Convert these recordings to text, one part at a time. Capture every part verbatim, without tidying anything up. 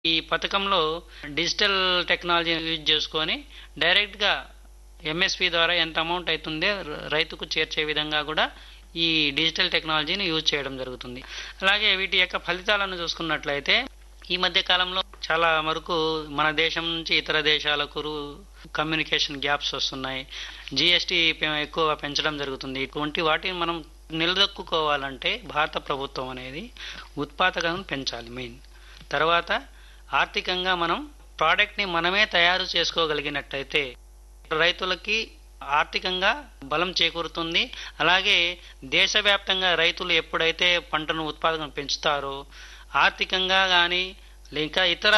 ఈ పథకంలో డిజిటల్ టెక్నాలజీని యూజ్ చేసుకొని డైరెక్ట్గా ఎంఎస్పి ద్వారా ఎంత అమౌంట్ అవుతుందో రైతుకు చేర్చే విధంగా కూడా ఈ డిజిటల్ టెక్నాలజీని యూజ్ చేయడం జరుగుతుంది. అలాగే వీటి యొక్క ఫలితాలను చూసుకున్నట్లయితే ఈ మధ్య కాలంలో చాలా వరకు మన దేశం నుంచి ఇతర దేశాలకు కమ్యూనికేషన్ గ్యాప్స్ వస్తున్నాయి. జిఎస్టీ ఎక్కువ పెంచడం జరుగుతుంది. ఇటువంటి వాటిని మనం నిలదొక్కుకోవాలంటే భారత ప్రభుత్వం అనేది ఉత్పాదకతను పెంచాలి మెయిన్. తర్వాత ఆర్థికంగా మనం ప్రోడక్ట్ని మనమే తయారు చేసుకోగలిగినట్టయితే రైతులకి ఆర్థికంగా బలం చేకూరుతుంది. అలాగే దేశవ్యాప్తంగా రైతులు ఎప్పుడైతే పంటను ఉత్పాదకం పెంచుతారో ఆర్థికంగా కానీ ఇంకా ఇతర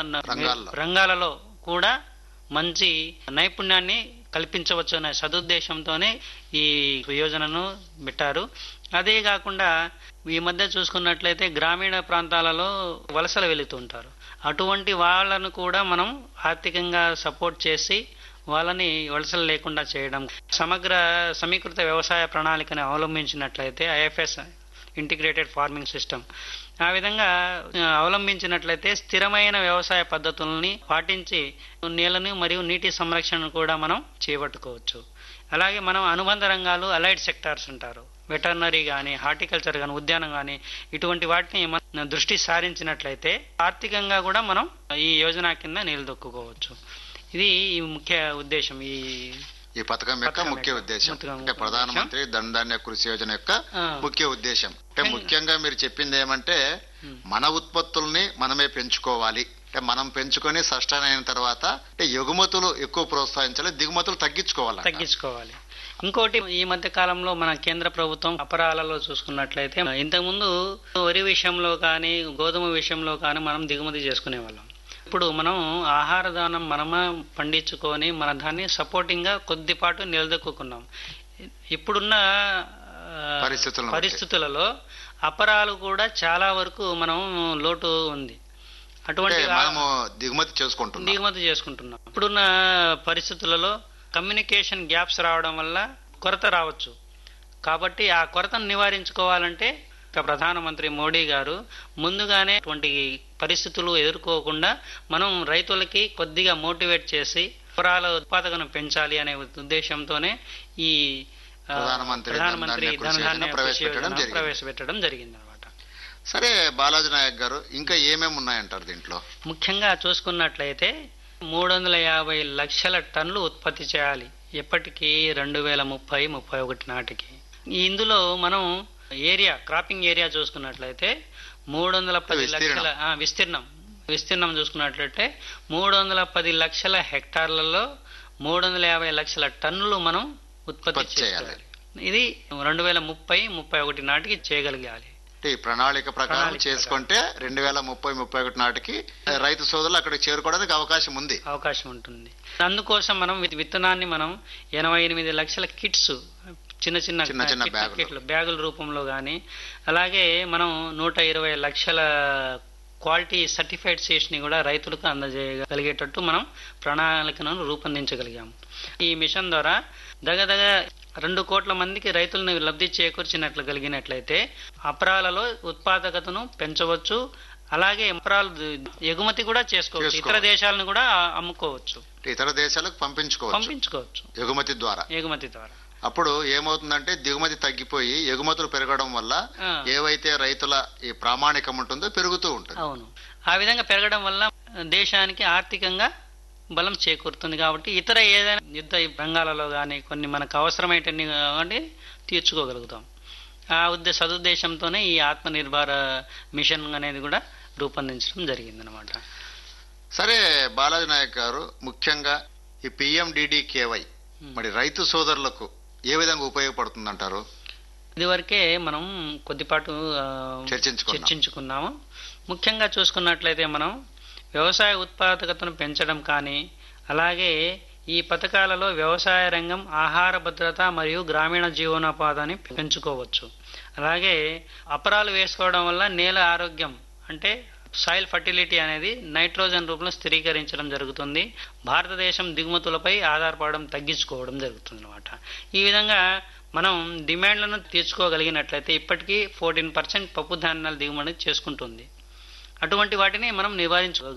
రంగాలలో కూడా మంచి నైపుణ్యాన్ని కల్పించవచ్చు అనే సదుద్దేశంతోనే ఈ యోజనను పెట్టారు. అదే కాకుండా ఈ మధ్య చూసుకున్నట్లయితే గ్రామీణ ప్రాంతాలలో వలసలు వెళుతుంటారు. అటువంటి వాళ్ళను కూడా మనం ఆర్థికంగా సపోర్ట్ చేసి వాళ్ళని వలసలు లేకుండా చేయడం, సమగ్ర సమీకృత వ్యవసాయ ప్రణాళికను అవలంబించినట్లయితే ఐఎఫ్ఎస్ ఇంటిగ్రేటెడ్ ఫార్మింగ్ సిస్టమ్ ఆ విధంగా అవలంబించినట్లయితే స్థిరమైన వ్యవసాయ పద్ధతుల్ని పాటించి నీళ్ళని మరియు నీటి సంరక్షణను కూడా మనం చేపట్టుకోవచ్చు. అలాగే మనం అనుబంధ రంగాలు అలైడ్ సెక్టార్స్ ఉంటారు, వెటర్నరీ కానీ హార్టికల్చర్ కానీ ఉద్యానం కానీ ఇటువంటి వాటిని మనం దృష్టి సారించినట్లయితే ఆర్థికంగా కూడా మనం ఈ యోజన కింద నిలదొక్కుకోవచ్చు. ఇది ఈ ముఖ్య ఉద్దేశం. ఈ ఈ పథకం యొక్క ముఖ్య ఉద్దేశం అంటే ప్రధానమంత్రి ధనధాన్య కృషి యోజన యొక్క ముఖ్య ఉద్దేశం అంటే ముఖ్యంగా మీరు చెప్పింది ఏమంటే మన ఉత్పత్తుల్ని మనమే పెంచుకోవాలి. అంటే మనం పెంచుకొని సస్టైన్ అయిన తర్వాత అంటే ఎగుమతులు ఎక్కువ ప్రోత్సహించాలి, దిగుమతులు తగ్గించుకోవాలి తగ్గించుకోవాలి ఇంకోటి ఈ మధ్య కాలంలో మన కేంద్ర ప్రభుత్వం అపరాలలో చూసుకున్నట్లయితే ఇంతకుముందు వరి విషయంలో కానీ గోధుమ విషయంలో కానీ మనం దిగుమతి చేసుకునే వాళ్ళం. ఇప్పుడు మనం ఆహార దానం మనమే పండించుకొని మన దాన్ని సపోర్టింగ్గా కొద్దిపాటు నిలదొక్కున్నాం. ఇప్పుడున్న పరిస్థితులలో అపరాలు కూడా చాలా వరకు మనం లోటు ఉంది. అటువంటి దిగుమతి చేసుకుంటున్నాం దిగుమతి చేసుకుంటున్నాం ఇప్పుడున్న పరిస్థితులలో కమ్యూనికేషన్ గ్యాప్స్ రావడం వల్ల కొరత రావచ్చు. కాబట్టి ఆ కొరతను నివారించుకోవాలంటే ప్రధానమంత్రి మోడీ గారు ముందుగానే అటువంటి పరిస్థితులు ఎదుర్కోకుండా మనం రైతులకి కొద్దిగా మోటివేట్ చేసి అపరాల ఉత్పాదకను పెంచాలి అనే ఉద్దేశంతోనే ఈ ప్రధానమంత్రి ధనధాన్య ప్రవేశపెట్టడం జరిగింది అనమాట. సరే బాలాజీ నాయక్ గారు, ఇంకా ఏమేమి ఉన్నాయంటారు దీంట్లో? ముఖ్యంగా చూసుకున్నట్లయితే మూడు వందల యాభై లక్షల టన్నులు ఉత్పత్తి చేయాలి ఎప్పటికీ రెండు వేల ముప్పై ముప్పై ఒకటి నాటికి. ఇందులో మనం ఏరియా క్రాపింగ్ ఏరియా చూసుకున్నట్లయితే మూడు వందల పది లక్షల విస్తీర్ణం విస్తీర్ణం చూసుకున్నట్లయితే మూడు వందల పది లక్షల హెక్టార్లలో మూడు వందల యాభై లక్షల టన్నులు మనం ఉత్పత్తి చేయాలి. ఇది రెండు వేల ముప్పై ముప్పై ఒకటి నాటికి చేయగలిగాలి. ఈ ప్రణాళిక ప్రకారం చేసుకుంటే రెండు వేల ముప్పై ముప్పై ఒకటి నాటికి రైతు సోదరులు అక్కడికి చేరుకోవడానికి అవకాశం ఉంది అవకాశం ఉంటుంది. అందుకోసం మనం విత్తనాన్ని మనం ఎనభై ఎనిమిది లక్షల కిట్స్ చిన్న చిన్న చిన్న కిట్లు బ్యాగుల రూపంలో కానీ అలాగే మనం నూట ఇరవై లక్షల క్వాలిటీ సర్టిఫైడ్ సీడ్స్ ని కూడా రైతులకు అందజేయగలిగేటట్టు మనం ప్రణాళికను రూపొందించగలిగాము. ఈ మిషన్ ద్వారా దగదగ రెండు కోట్ల మందికి రైతులను లబ్ధి చేకూర్చినట్లు కలిగినట్లయితే అపరాలలో ఉత్పాదకతను పెంచవచ్చు. అలాగే అపరాలు ఎగుమతి కూడా చేసుకోవచ్చు, ఇతర దేశాలను కూడా అమ్ముకోవచ్చు, ఇతర దేశాలకు పంపించుకోవచ్చు పంపించుకోవచ్చు ఎగుమతి ద్వారా ఎగుమతి ద్వారా అప్పుడు ఏమవుతుందంటే దిగుమతి తగ్గిపోయి ఎగుమతులు పెరగడం వల్ల ఏవైతే రైతుల ఈ ప్రామాణికం ఉంటుందో పెరుగుతూ ఉంటుంది. అవును, ఆ విధంగా పెరగడం వల్ల దేశానికి ఆర్థికంగా బలం చేకూరుతుంది. కాబట్టి ఇతర ఏదైనా యుద్ధ రంగాలలో కానీ కొన్ని మనకు అవసరమైనన్ని కాబట్టి తీర్చుకోగలుగుతాం. ఆ ఉద్దేశ సదుద్దేశంతోనే ఈ ఆత్మనిర్భర మిషన్ అనేది కూడా రూపొందించడం జరిగింది అనమాట. సరే బాలాజీ నాయక్ గారు, ముఖ్యంగా ఈ పిఎండిడికేవై మరి రైతు సోదరులకు ఏ విధంగా ఉపయోగపడుతుందంటారు? ఇదివరకే మనం కొద్దిపాటు చర్చించుకున్నాము. ముఖ్యంగా చూసుకున్నట్లయితే మనం వ్యవసాయ ఉత్పాదకతను పెంచడం కానీ అలాగే ఈ పథకాలలో వ్యవసాయ రంగం ఆహార భద్రత మరియు గ్రామీణ జీవనోపాధిని పెంచుకోవచ్చు. అలాగే అపరాలు వేసుకోవడం వల్ల నేల ఆరోగ్యం అంటే సాయిల్ ఫర్టిలిటీ అనేది నైట్రోజన్ రూపంలో స్థిరీకరించడం జరుగుతుంది. భారతదేశం దిగుమతులపై ఆధారపడడం తగ్గించుకోవడం జరుగుతుంది అనమాట. ఈ విధంగా మనం డిమాండ్లను తీర్చుకోగలిగినట్లయితే ఇప్పటికీ ఫోర్టీన్ పర్సెంట్ పప్పు ధాన్యాల దిగుమతి చేసుకుంటుంది. అటువంటి వాటిని మనం నివారించుకోగలం.